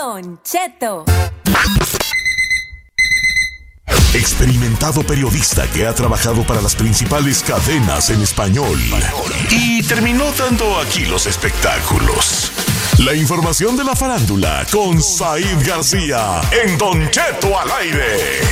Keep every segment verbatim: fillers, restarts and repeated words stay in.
Don Cheto. Experimentado periodista que ha trabajado para las principales cadenas en español y terminó dando aquí los espectáculos. La información de la farándula con Said García en Don Cheto al aire.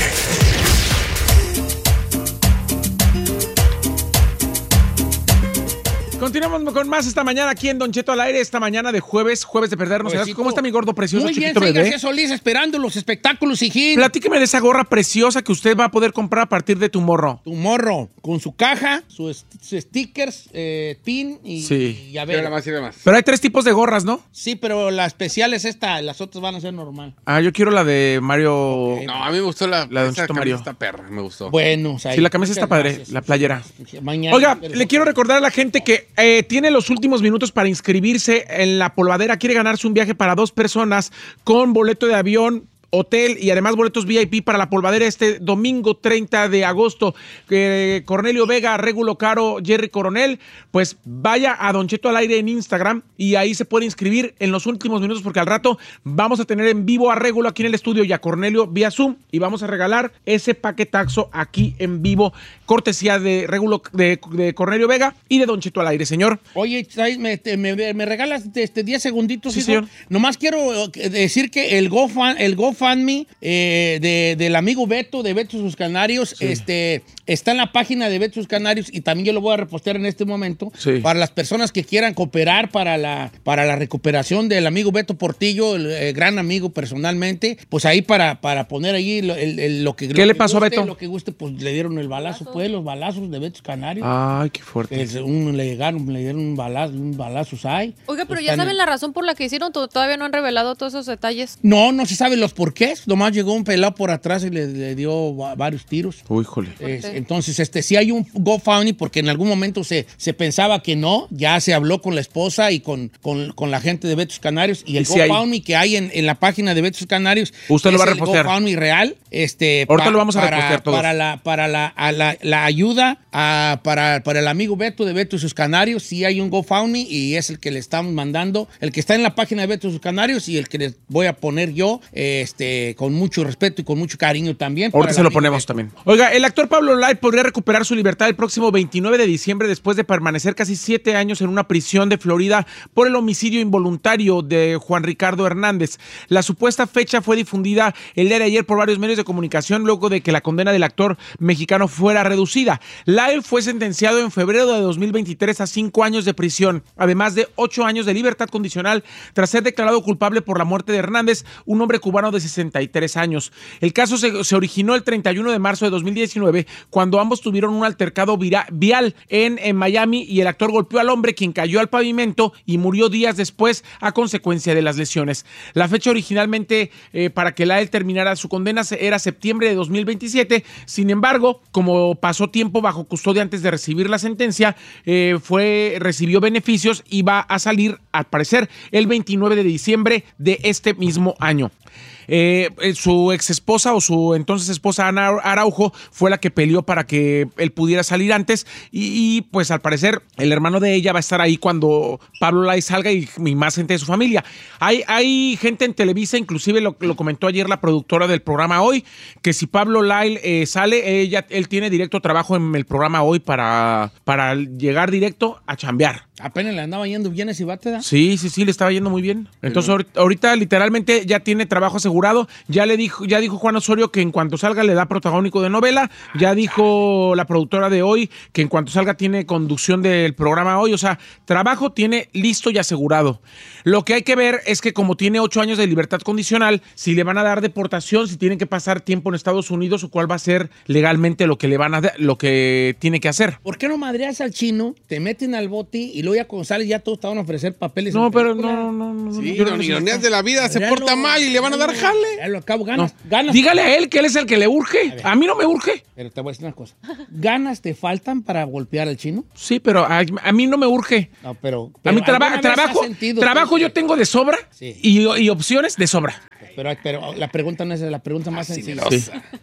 Continuamos con más esta mañana aquí en Don Cheto al aire, esta mañana de jueves, jueves de perdernos. Juevesito. ¿Cómo está mi gordo precioso, Muy chiquito bien, bebé? García Solís, esperando los espectáculos, hijín. Platíqueme de esa gorra preciosa que usted va a poder comprar a partir de tu morro. Tu morro, con su caja, sus su stickers, eh, pin y, Sí. y a ver. más y demás. Pero hay tres tipos de gorras, ¿no? Sí, pero la especial es esta, las otras van a ser normal. Ah, yo quiero la de Mario. Ok. No, a mí me gustó la, La de Don esa Cheto Mario. camisa perra, me gustó. Bueno, o sea, Sí, la camisa muchas está padre, gracias. la playera. Mañana, Oiga, pero- le quiero recordar a la gente que eh, tiene los últimos minutos para inscribirse en La Polvadera. Quiere ganarse un viaje para dos personas con boleto de avión, hotel y además boletos V I P para La Polvadera este domingo treinta de agosto. Eh, Cornelio Vega, Régulo Caro, Jerry Coronel, pues vaya a Don Cheto al aire en Instagram y ahí se puede inscribir en los últimos minutos porque al rato vamos a tener en vivo a Régulo aquí en el estudio y a Cornelio vía Zoom y vamos a regalar ese paquetaxo aquí en vivo, cortesía de Régulo, de, de Cornelio Vega y de Don Cheto al aire, señor. Oye, Chais, me, te- me, me regalas este diez segunditos, Sí, hijo? señor. Nomás quiero eh, decir que el GoFund, el GoFundMe eh, de, del amigo Beto, de Beto Sus Canarios, este, está en la página de Beto Sus Canarios y también yo lo voy a repostear en este momento Sí. para las personas que quieran cooperar para la, para la recuperación del amigo Beto Portillo, el, eh, gran amigo personalmente, pues ahí para, para poner ahí lo, el- el- lo que ¿Qué lo le que pasó a guste, Beto? Lo que guste, pues le dieron el balazo, pues, los balazos de Beto Sus Canarios. Ay, qué fuerte. Es un- le llegaron, le dieron un balazo, un balazos ahí. Oiga, pero Están ya saben en- la razón por la que hicieron, to- todavía no han revelado todos esos detalles. No, no se sabe los porqués. Nomás llegó un pelado por atrás y le, le dio va- varios tiros. Uy, híjole. Es- Ok. entonces, este, sí hay un GoFundMe porque en algún momento se, se pensaba que no. Ya se habló con la esposa y con, con, con la gente de Betos Canarios. Y el Y sí hay. GoFundMe que hay en, en la página de Betos Canarios Usted lo es va a el repostear. GoFundMe real. Este, Ahorita lo vamos a para, repostear todos. Para la, para la, a la, la ayuda a- para, para el amigo Beto de Beto y sus Canarios. Sí hay un GoFundMe y es el que le estamos mandando. El que está en la página de Beto y sus Canarios y el que les voy a poner yo este, con mucho respeto y con mucho cariño también. para Ahorita el se lo amigo ponemos Beto. también. Oiga, el actor Pablo Lyle podría recuperar su libertad el próximo veintinueve de diciembre después de permanecer casi siete años en una prisión de Florida por el homicidio involuntario de Juan Ricardo Hernández. La supuesta fecha fue difundida el día de ayer por varios medios de comunicación luego de que la condena del actor mexicano fuera reducida. Lyle fue sentenciado en febrero de dos mil veintitrés a cinco años de prisión, además de ocho años de libertad condicional tras ser declarado culpable por la muerte de Hernández, un hombre cubano de sesenta y tres años. El caso se, se originó el treinta y uno de marzo de dos mil diecinueve cuando ambos tuvieron un altercado vira- vial en, en Miami y el actor golpeó al hombre quien cayó al pavimento y murió días después a consecuencia de las lesiones. La fecha originalmente eh, para que Lyle terminara su condena se- era septiembre de dos mil veintisiete. Sin embargo, como pasó tiempo bajo custodia antes de recibir la sentencia, eh, fue, recibió beneficios y va a salir, al parecer, el veintinueve de diciembre de este mismo año. Eh, eh, su ex esposa o su entonces esposa Ana Araujo fue la que peleó para que él pudiera salir antes y, y, pues al parecer el hermano de ella va a estar ahí cuando Pablo Lyle salga y, y más gente de su familia. Hay, hay gente en Televisa, inclusive lo, lo comentó ayer la productora del programa Hoy, que si Pablo Lyle eh, sale, ella, él tiene directo trabajo en el programa Hoy para, para llegar directo a chambear. Apenas le andaba yendo bien ese bate, ¿da? Sí, sí, sí, le estaba yendo muy bien. Entonces ahorita, ahorita literalmente ya tiene trabajo asegurado. Ya le dijo, ya dijo Juan Osorio que en cuanto salga le da protagónico de novela. Ya dijo la productora de Hoy que en cuanto salga tiene conducción del programa Hoy. O sea, trabajo tiene listo y asegurado. Lo que hay que ver es que como tiene ocho años de libertad condicional, si le van a dar deportación, si tienen que pasar tiempo en Estados Unidos o cuál va a ser legalmente lo que le van a da- lo que tiene que hacer. ¿Por qué no madreas al chino, te meten al bote y luego ya cuando sales ya todos te van a ofrecer papeles? No, en pero película? no, no, no. Sí, yo no don sé. Ironías de la vida, se Madrealo, porta mal y le van a dar madrealo. jale. Ya lo acabo, No. ganas, ganas. Dígale a él que él es el que le urge. A mí no me urge. Pero te voy a decir una cosa. ¿Ganas te faltan para golpear al chino? Sí, pero a, a mí no me urge. No, pero... A pero mí traba- ¿alguna vez has trabajo, sentido trabajo tú yo que- tengo de sobra Sí. y, y opciones de sobra. Pero, pero la pregunta no es la pregunta más sencilla. Sí.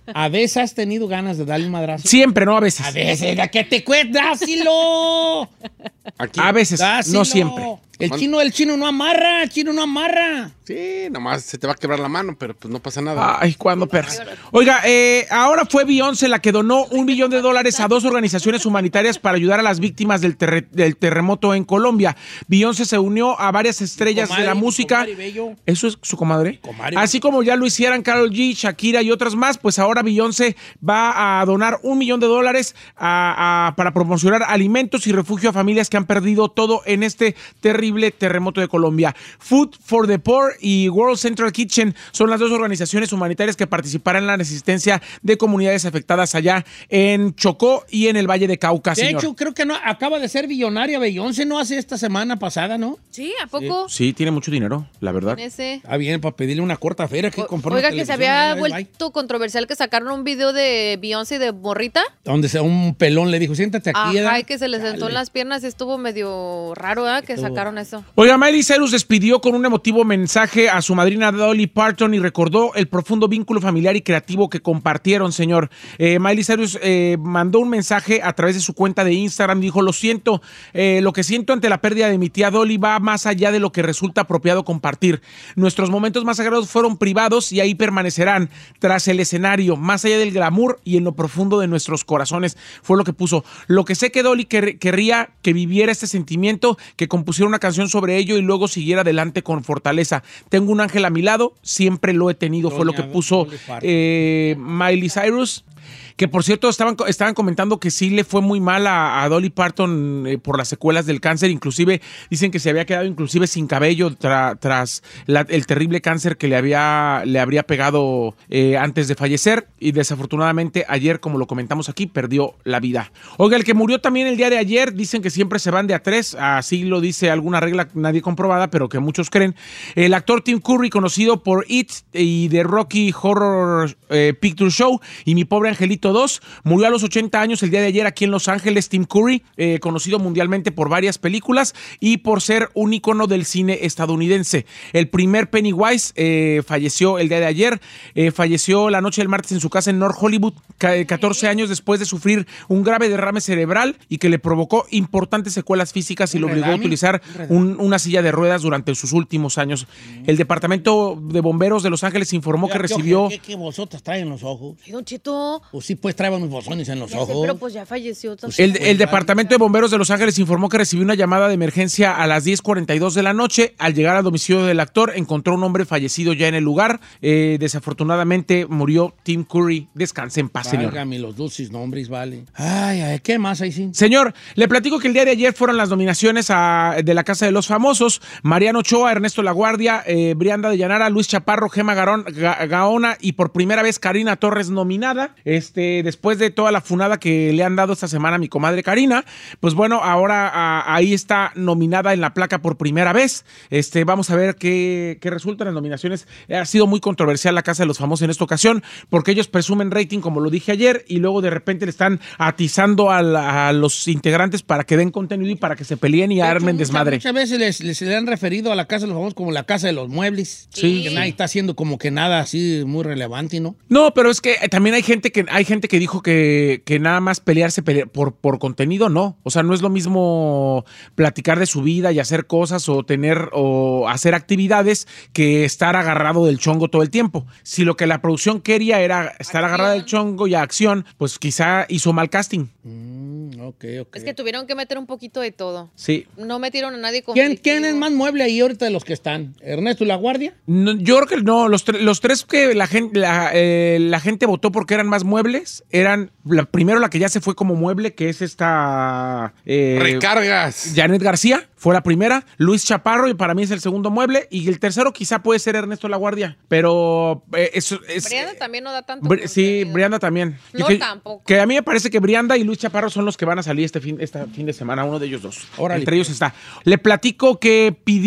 ¿A veces has tenido ganas de darle un madrazo? Siempre, no a veces. A veces, ¿a qué te cuesta? ¡Dásilo! Aquí. A veces, Dásilo. no siempre. El chino, el chino no amarra, el chino no amarra. Sí, nomás se te va a quebrar la mano, pero pues no pasa nada. Ay, ¿cuándo, perras? Oiga, eh, ahora fue Beyoncé la que donó un millón de dólares a dos organizaciones humanitarias para ayudar a las víctimas del, terre- del terremoto en Colombia. Beyoncé se unió a varias estrellas Comadre, de la música. comadre bello. ¿Eso es su comadre? Comadre. Así como ya lo hicieran Karol G, Shakira y otras más, pues ahora Beyoncé va a donar un millón de dólares a- a- para promocionar alimentos y refugio a familias que han perdido todo en este terrible terremoto de Colombia. Food for the Poor y World Central Kitchen son las dos organizaciones humanitarias que participarán en la asistencia de comunidades afectadas allá en Chocó y en el Valle de Cauca, De señor. hecho, creo que no acaba de ser billonaria Beyoncé, ¿no? Hace esta semana pasada, ¿no? Sí, ¿a poco? Sí, tiene mucho dinero, la verdad. Ese. Está bien, para pedirle una corta feria que O- compró una Oiga, que se televisión, había ahí, bye. vuelto controversial que sacaron un video de Beyoncé y de Morrita. Donde se- un pelón le dijo, siéntate aquí. Ajá, ¿verdad? y que se le sentó Dale. en las piernas y estuvo medio raro, ¿eh? Que Estuvo- sacaron eso. Oiga, Miley Cyrus despidió con un emotivo mensaje a su madrina Dolly Parton y recordó el profundo vínculo familiar y creativo que compartieron, señor. Eh, Miley Cyrus eh, mandó un mensaje a través de su cuenta de Instagram. Dijo, lo siento, eh, lo que siento ante la pérdida de mi tía Dolly va más allá de lo que resulta apropiado compartir. Nuestros momentos más sagrados fueron privados y ahí permanecerán, tras el escenario, más allá del glamour y en lo profundo de nuestros corazones. Fue lo que puso. Lo que sé que Dolly quer- querría que viviera este sentimiento, que compusiera una canción sobre ello y luego siguiera adelante con fortaleza. Tengo un ángel a mi lado, siempre lo he tenido, fue lo que Doña puso Dolly Parton. eh, Miley Cyrus. Que por cierto, estaban, estaban comentando que sí le fue muy mal a, a Dolly Parton eh, por las secuelas del cáncer. Inclusive dicen que se había quedado inclusive sin cabello tra- tras la- el terrible cáncer que le había le habría pegado eh, antes de fallecer. Y desafortunadamente ayer, como lo comentamos aquí, perdió la vida. Oiga, el que murió también el día de ayer, dicen que siempre se van de a tres. Así lo dice alguna regla, nadie comprobada, pero que muchos creen. El actor Tim Curry, conocido por It y The Rocky Horror eh, Picture Show y Mi Pobre Angelito dos, murió a los ochenta años el día de ayer aquí en Los Ángeles. Tim Curry, eh, conocido mundialmente por varias películas y por ser un ícono del cine estadounidense. El primer Pennywise eh, falleció el día de ayer, eh, falleció la noche del martes en su casa en North Hollywood, catorce años después de sufrir un grave derrame cerebral y que le provocó importantes secuelas físicas y lo obligó a utilizar un- una silla de ruedas durante sus últimos años. El Departamento de Bomberos de Los Ángeles informó que ¿Qué- recibió... ¿Qué, qué bolsotas traen en los ojos? Ay, Don Cheto. Pues sí, pues traen unos bolsones en los Ya sé, ojos. pero pues ya falleció. Don El, Cheto. el Departamento de Bomberos de Los Ángeles informó que recibió una llamada de emergencia a las diez cuarenta y dos de la noche. Al llegar al domicilio del actor, encontró un hombre fallecido ya en el lugar. Eh, desafortunadamente murió Tim Curry. Descanse en paz, señor. Válgame los dulces nombres, vale. Ay, ay, ¿qué más ahí sí? Señor, le platico que el día de ayer fueron las nominaciones a- de la Casa de los Famosos. Mariano Ochoa, Ernesto Laguardia, eh, Brianda de Llanara, Luis Chaparro, Gema Garón, Ga- Gaona y por primera vez Karina Torres nominada. Este, después de toda la funada que le han dado esta semana a mi comadre Karina, pues bueno, ahora a- ahí está nominada en la placa por primera vez. Este, vamos a ver qué, qué resultan las nominaciones. Ha sido muy controversial la Casa de los Famosos en esta ocasión porque ellos presumen rating, como lo dije ayer, y luego de repente le están atizando a, la- a los integrantes para que den contenido y para que se peleen y De hecho, armen muchas- desmadre. Muchas veces les, les- le han referido a la Casa de los Famosos como la Casa de los Muebles. Sí. Que nadie está haciendo como que nada así muy relevante, ¿no? No, pero es que eh, también hay gente que hay gente que dijo que, que nada más pelearse pele- por, por contenido, no. O sea, no es lo mismo platicar de su vida y hacer cosas o tener o hacer actividades que estar agarrado del chongo todo el tiempo. Si lo que la producción quería era estar agarrada del chongo y a acción, pues quizá hizo mal casting. Mm, ok, ok. Es que tuvieron que meter un poquito de todo. Sí. No metieron a nadie con. ¿Quién, ¿Quién es más mueble ahí ahorita de los que están? ¿Ernesto La Guardia? No, yo creo que no, los, tre- los tres que la gente, la, eh, la gente votó porque eran más muebles, eran la, primero la que ya se fue como mueble, que es esta... eh, Recargas. Janet García, fue la primera, Luis Chaparro, y para mí es el segundo mueble, y el tercero quizá puede ser Ernesto La Guardia, pero eh, eso es... Brianda también no da tanto. Bri- sí, contenido. Brianda también. No, Yo que, tampoco. Que a mí me parece que Brianda y Luis Chaparro son los que van a salir este fin, este fin de semana, uno de ellos dos. Órale. Entre ellos está. Le platico que pidió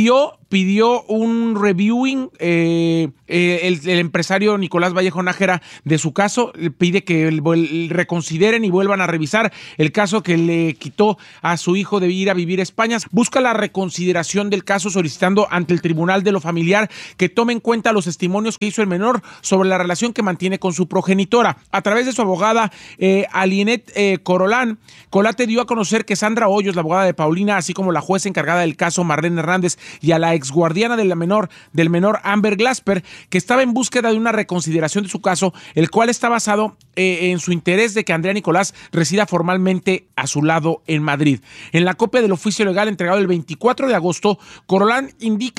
pidió un reviewing, eh, eh, el, el empresario Nicolás Vallejo Nájera, de su caso, pide que el, el, reconsideren y vuelvan a revisar el caso que le quitó a su hijo de ir a vivir a España. Busca la reconsideración del caso solicitando ante el Tribunal de lo Familiar que tome en cuenta los testimonios que hizo el menor sobre la relación que mantiene con su progenitora. A través de su abogada, eh, Alinet eh, Corolán, Colate dio a conocer que Sandra Hoyos, la abogada de Paulina, así como la jueza encargada del caso Marlene Hernández, y a la exguardiana de la menor, del menor Amber Glasper, que estaba en búsqueda de una reconsideración de su caso, el cual está basado eh, en su interés de que Andrea Nicolás resida formalmente a su lado en Madrid. En la copia del oficio legal entregado el veinticuatro de agosto, Corolán indica